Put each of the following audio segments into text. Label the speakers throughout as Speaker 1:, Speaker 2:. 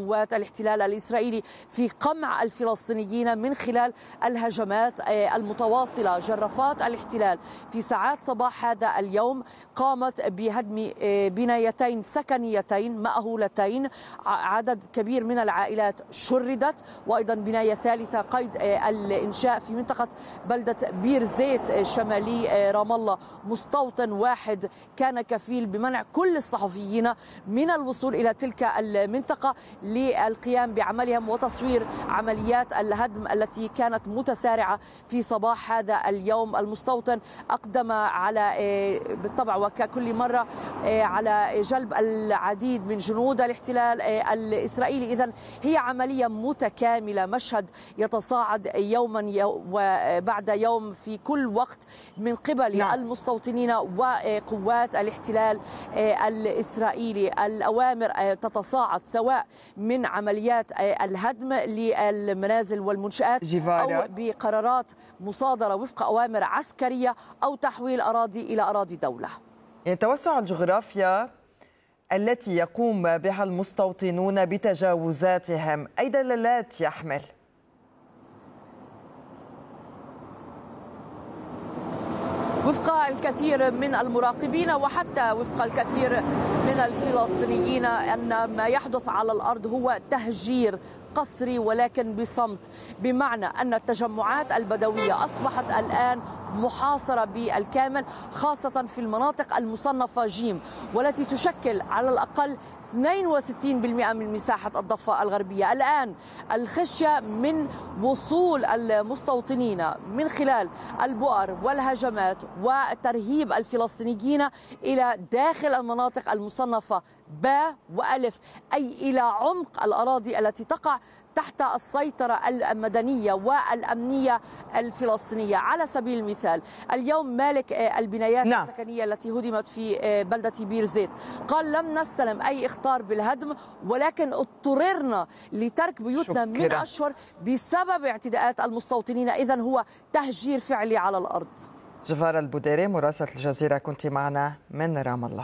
Speaker 1: قوات الاحتلال الإسرائيلي في قمع الفلسطينيين من خلال الهجمات المتواصلة. جرافات الاحتلال في ساعات صباح هذا اليوم قامت بهدم بنايتين سكنيتين مأهولتين، عدد كبير من العائلات شردت، وأيضا بناية ثالثة قيد الإنشاء في منطقة بلدة بير زيت شمالي رام الله. مستوطن واحد كان كفيل بمنع كل الصحفيين من الوصول إلى تلك المنطقة للقيام بعملهم وتصوير عمليات الهدم التي كانت متسارعة في صباح هذا اليوم. المستوطن أقدم على بالطبع وككل مرة على جلب العديد من جنود الاحتلال الإسرائيلي. إذن هي عملية متكاملة، مشهد يتصاعد يوما وبعد يوم في كل وقت من قبل المستوطنين وقوات الاحتلال الإسرائيلي. الأوامر تتصاعد سواء من عمليات الهدم للمنازل والمنشآت أو بقرارات مصادرة وفق أوامر عسكرية أو تحويل أراضي إلى أراضي دولة.
Speaker 2: يعني توسع الجغرافيا التي يقوم بها المستوطنون بتجاوزاتهم أي دلالات يحمل؟
Speaker 1: وفق الكثير من المراقبين وحتى وفق الكثير من الفلسطينيين أن ما يحدث على الأرض هو تهجير قسري ولكن بصمت، بمعنى أن التجمعات البدوية أصبحت الآن محاصرة بالكامل، خاصة في المناطق المصنفة جيم والتي تشكل على الأقل 62% من مساحة الضفة الغربية. الآن الخشية من وصول المستوطنين من خلال البؤر والهجمات وترهيب الفلسطينيين إلى داخل المناطق المصنفة باء وألف، أي إلى عمق الأراضي التي تقع تحت السيطرة المدنية والأمنية الفلسطينية. على سبيل المثال اليوم مالك البنايات السكنية التي هدمت في بلدة بير زيت قال لم نستلم أي إخطار بالهدم، ولكن اضطررنا لترك بيوتنا من أشهر بسبب اعتداءات المستوطنين. إذن هو تهجير فعلي على الأرض.
Speaker 2: جفارة البوديري مراسلة الجزيرة كنت معنا من رام الله.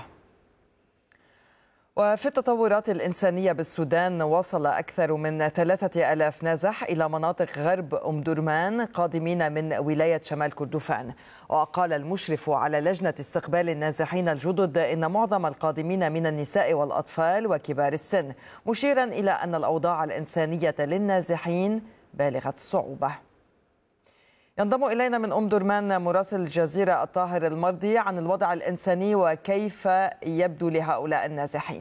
Speaker 2: وفي التطورات الإنسانية بالسودان وصل أكثر من 3000 نازح إلى مناطق غرب أم درمان قادمين من ولاية شمال كردفان. وقال المشرف على لجنة استقبال النازحين الجدد إن معظم القادمين من النساء والأطفال وكبار السن، مشيرا إلى أن الأوضاع الإنسانية للنازحين بالغة الصعوبة. ينضم إلينا من أم درمان مراسل الجزيرة الطاهر المرضي عن الوضع الإنساني وكيف يبدو لهؤلاء النازحين.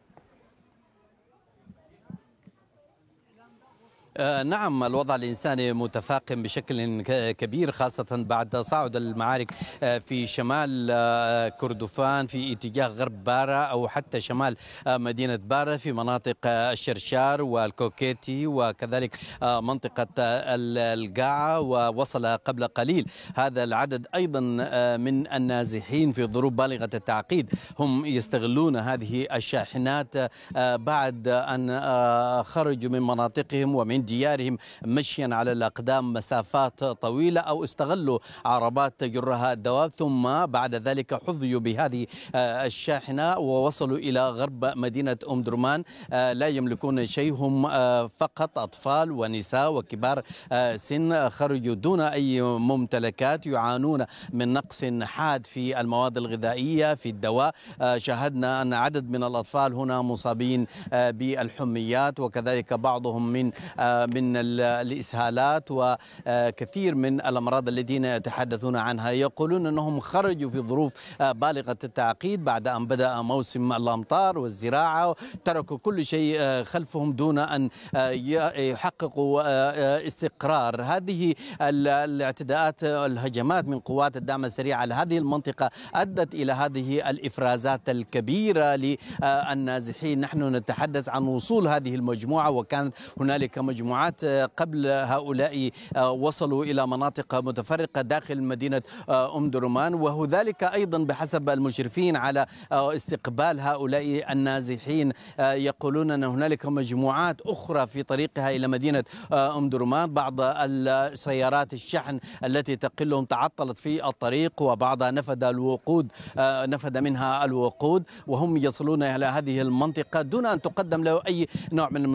Speaker 3: نعم، الوضع الإنساني متفاقم بشكل كبير، خاصة بعد تصاعد المعارك في شمال كردفان في اتجاه غرب بارا أو حتى شمال مدينة بارا في مناطق الشرشار والكوكيتي وكذلك منطقة القاعة. ووصل قبل قليل هذا العدد أيضا من النازحين في ظروف بالغة التعقيد. هم يستغلون هذه الشاحنات بعد أن خرجوا من مناطقهم ومن ديارهم مشيا على الأقدام مسافات طويلة أو استغلوا عربات تجرها الدواب، ثم بعد ذلك حظيوا بهذه الشاحنة ووصلوا إلى غرب مدينة أم درمان. لا يملكون شيء، هم فقط أطفال ونساء وكبار سن خرجوا دون أي ممتلكات، يعانون من نقص حاد في المواد الغذائية في الدواء. شاهدنا أن عدد من الأطفال هنا مصابين بالحميات وكذلك بعضهم من الإسهالات وكثير من الأمراض الذين يتحدثون عنها. يقولون أنهم خرجوا في ظروف بالغة التعقيد بعد أن بدأ موسم الأمطار والزراعة، تركوا كل شيء خلفهم دون أن يحققوا استقرار. هذه الاعتداءات الهجمات من قوات الدعم السريع على هذه المنطقة أدت إلى هذه الإفرازات الكبيرة للنازحين. نحن نتحدث عن وصول هذه المجموعة، وكانت هنالك مجموعات قبل هؤلاء وصلوا إلى مناطق متفرقة داخل مدينة أم درمان، وذلك أيضا بحسب المشرفين على استقبال هؤلاء النازحين. يقولون أن هنالك مجموعات أخرى في طريقها إلى مدينة أم درمان. بعض السيارات الشحن التي تقلهم تعطلت في الطريق، وبعضها نفد منها الوقود، وهم يصلون إلى هذه المنطقة دون أن تقدم له أي نوع من